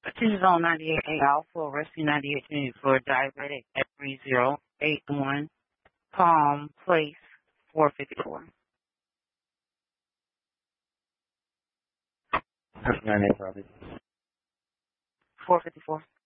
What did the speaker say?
Attention on 98 Alpha, Rescue 98 for diabetic at 3081 Palm Place, 454. That's my name, probably. 454.